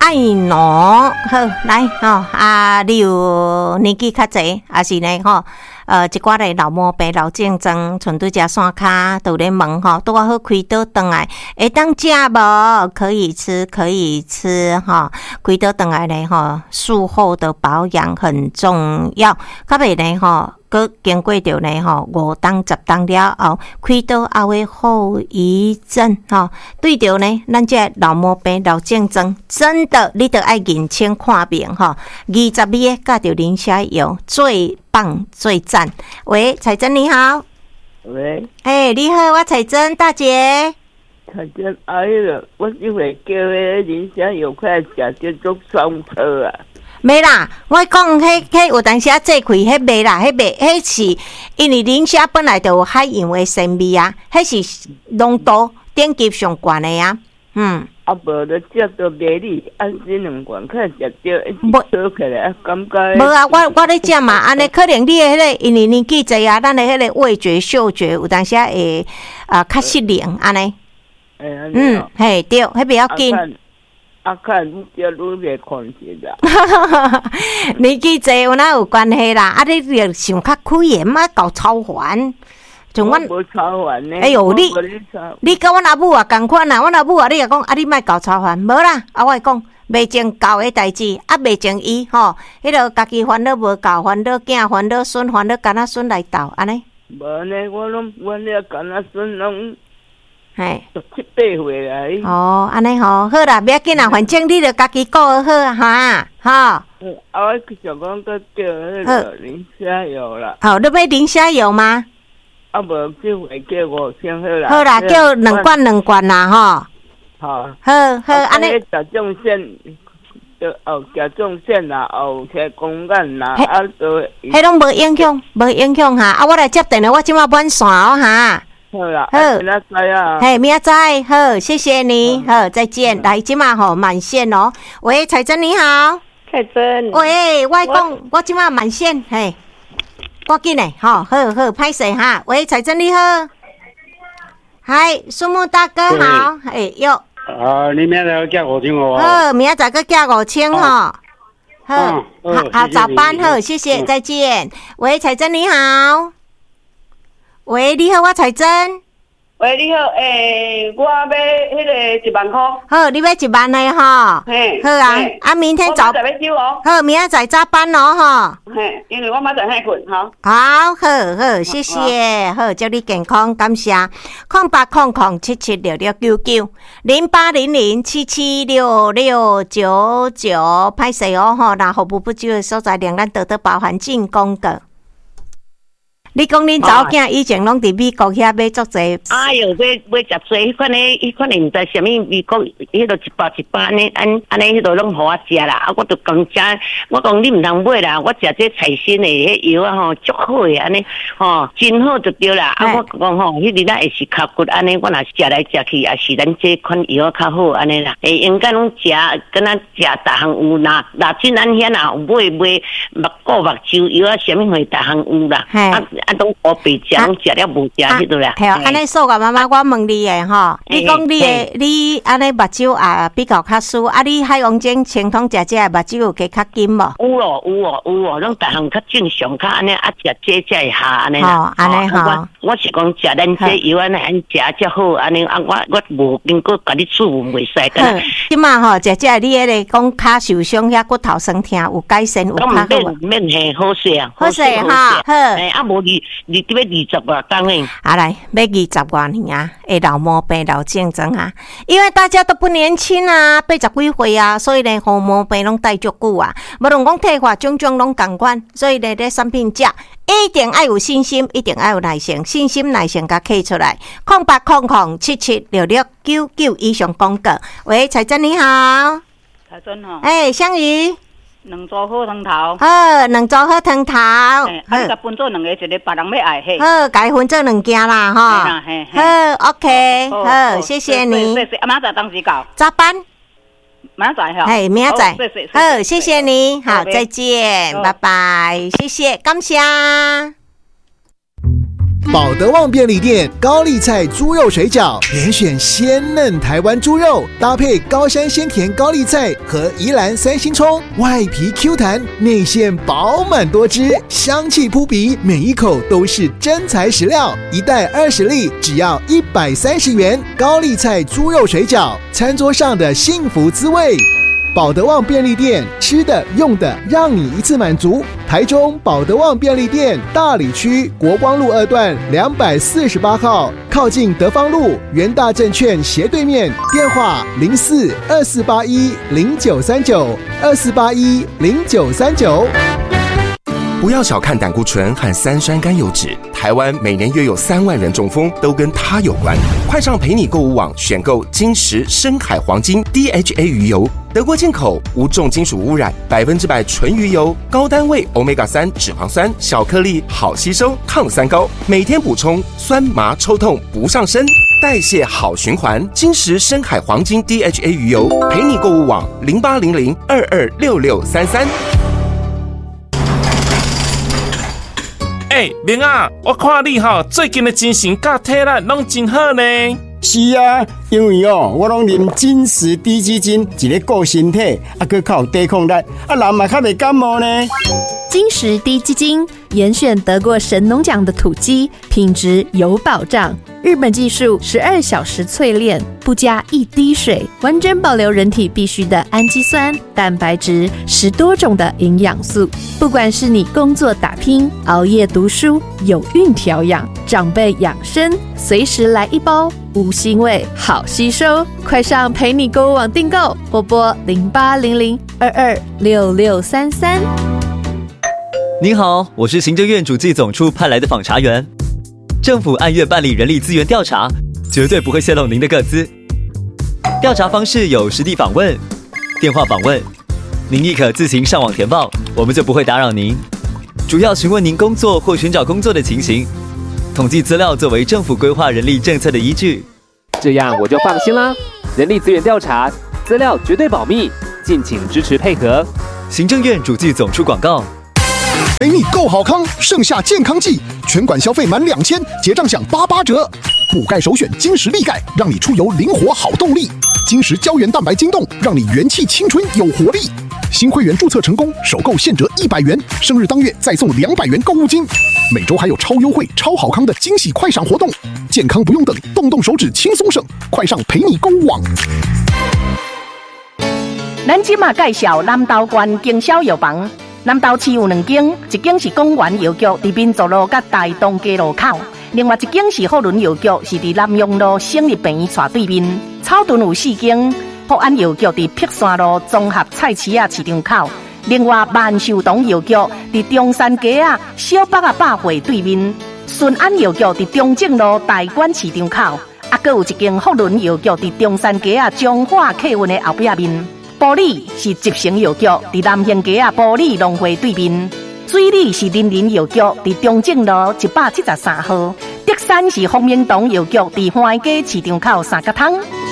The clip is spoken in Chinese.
爱喏，好来吼你有年纪较济，还是呢吼一寡的老毛病、老症状，像拄只山骹都咧问吼，拄啊好开刀转来，会当食无？可以吃，可以吃吼。开刀转来咧吼，术后的保养很重要，较袂呢吼。佮经过着呢吼5当10当了后，开刀后的后遗症吼，对着呢咱这老毛病、老症状，真的你得爱认清看病吼。20米加着磷虾油最棒最赞。喂，彩珍你好。 喂， 你好，我彩珍大姐。 彩珍，我一会叫迄磷虾油快食叫做双车啊。 没啦，我讲迄有当时啊做开迄卖啦，迄是因为磷虾本来就有海洋的生味啊，迄是浓度等级上悬的啊。 无就食到袂哩，这2罐较食到烧起来，感觉。 无啊，我咧食嘛，安尼可能你的迄个因为年纪济啊，咱的迄个味觉、嗅觉有当时啊会较失灵安尼。嘿对，迄不要紧。 看你这愈来看起啦。 年纪济有哪有关系啦？你着想较开眼嘛，搞超烦。像阮无超烦呢。 哎呦，你甲阮阿母也共款啦。阮阿母啊，你也讲你莫搞超烦，无啦。我讲未情搞的代志，未情伊吼，迄个家己烦恼无够，烦恼囝，烦恼孙，烦恼干仔孙来斗安尼。 无呢，我了干仔孙拢。 嘿 ，17、8岁来。 哦，安尼吼，好啦，不要紧啦，反正你着家己顾好哈，哈。 我想讲个叫那个磷虾油啦。 好，你要磷虾油吗？ 无这回叫5千好啦。 好啦，叫2罐啦，吼。 好。 好，安尼。 甲状腺，甲状腺啦，些公干啦，都。 迄拢无影响哈。我来接电话，我即马满线哦哈。 好啦， 好， 明仔载啊。 嘿，明仔载，好，谢谢你，好，再见。来，即马吼满线哦。喂，彩珍你好。 彩珍。 喂，我讲，我即马满线，嘿，赶紧嘞，好，歹势哈。喂，彩珍你好。嗨，树木大哥好，嘿哟。 你明仔载寄5000哦。 好，明仔载个寄5000吼。好，早班好，谢谢，再见。喂，彩珍你好。喂，你好，我彩珍。 喂，你好，我要迄个1万块。 好，你要1万的吼。 嘿。 好啊，明天早。 我明仔载要收哦。 好，明仔载早班哦，吼。 嘿，因为我明仔载太困，哈。 好，谢谢，好，祝你健康，感谢。0800776699 0800776699，歹势哦，吼，若服务不足的所在，让咱多多包涵进广告。你讲恁查某囝以前拢伫美国遐买足侪， 哎哟，买食侪，迄款毋知啥物美国，迄个一包一包安尼，安尼迄个拢互我食啦。我都讲食，我讲你毋通买啦，我食这菜心的迄药啊吼，足好诶，安尼吼，真好就对啦。我讲吼，迄日咱会是脚骨安尼，我若食来食去，也是咱这款药较好安尼啦。应该拢食，敢若食逐项有啦。真咱遐若买目目睭药啊，啥物货逐项有啦。拢我白食，拢食了无食迄度啦。 系啊，安尼说个妈妈，我问你诶吼，你讲你安尼目睭也比较较疏，你海王精清通食这目睭有加较紧无？ 有哦，拢逐项较正常，较安尼食这才会下安尼啦。 安尼吼， 我是讲食咱这药安尼食才好，安尼我无经过甲你处分袂使干。 即马吼食这你迄个讲骹受伤遐骨头酸痛有改善有较好。 免嘿，好势啊， 好势哈，好。 无你要20外天诶。 来，要20外年啊，会老毛病、老症状啊，因为大家都不年轻啊，80几岁啊，所以呢，好毛病拢带足久啊。无论讲退化种种拢共款，所以呢，产品食一定要有信心，一定要有耐性，信心耐性甲刻出来。0800776699以上广告。喂，彩珍你好。 彩珍吼。 香鱼。 2组好汤头。 好，2组好汤头。 甲分做2个，一个别人要爱嘿。 好，甲伊分做2件啦，哈。好 ，OK， 好，谢谢你。 明仔载当时到。 早班。 明仔载哈。 嘿，明仔载。好，谢谢你，好，再见，拜拜，谢谢，感谢。 保德旺便利店高丽菜猪肉水饺，连选鲜嫩台湾猪肉，搭配高山鲜甜高丽菜和宜兰三星葱，外皮 Q 弹，内馅饱满多汁，香气扑鼻，每一口都是真材实料。一袋20粒，只要130元。高丽菜猪肉水饺，餐桌上的幸福滋味。保德旺便利店，吃的用的让你一次满足。台中保德旺便利店大里区国光路2段248号，靠近德芳路元大证券斜对面，电话04-2481-0939，2481-0939。 不要小看胆固醇和三酸甘油酯，台湾每年约有3万人中风，都跟它有关。快上陪你购物网选购金石深海黄金 DHA 鱼油，德国进口，无重金属污染，100%纯鱼油，高单位 Omega-3 脂肪酸，小颗粒，好吸收，抗三高，每天补充，酸麻抽痛不上身，代谢好循环。金石深海黄金 DHA 鱼油，陪你购物网0800226633。 明啊，我看你最近的精神甲体力拢真好呢。 是啊，因为我拢啉金石低基金，一个顾身体，还靠有抵抗力，人嘛较袂感冒呢。 金石低基金严选得过神农奖的土鸡，品质有保障。日本技术12小时淬炼，不加一滴水，完整保留人体必需的氨基酸、蛋白质，10多种的营养素。不管是你工作打拼、熬夜读书、有孕调养、长辈养生，随时来一包，无腥味，好吸收。快上陪你购物网订购，拨0800226633。 您好，我是行政院主计总处派来的访查员。政府按月办理人力资源调查，绝对不会泄露您的个资。调查方式有实地访问、电话访问，您亦可自行上网填报，我们就不会打扰您。主要询问您工作或寻找工作的情形，统计资料作为政府规划人力政策的依据。 这样我就放心啦。人力资源调查资料绝对保密，敬请支持配合。 行政院主计总处广告。 陪你够好康，盛夏健康季，全馆消费满2000，结账享88折。补钙首选金石力钙，让你出游灵活好动力。金石胶原蛋白晶冻，让你元气青春有活力。新会员注册成功，首购现折100元，生日当月再送200元购物金。每周还有超优惠、超好康的惊喜快闪活动，健康不用等，动动手指轻松省，快上陪你购物网。 咱即马介绍南投县经销药房。南投市有2间，一间是公园药局，伫民族路甲大东街路口；另外一间是福伦药局，是伫南阳路省立病院斜对面。草屯有4间，福安药局伫碧山路综合菜市仔市场口；另外万寿堂药局伫中山街小北百货对面。顺安药局伫中正路大馆市场口，阁有一间福伦药局伫中山街中华客运的后壁面。埔里是集成药局，伫南兴街埔里农会对面；水里是林林药局，伫中正路173号；德山是丰明堂药局，伫花街市场口3角汤。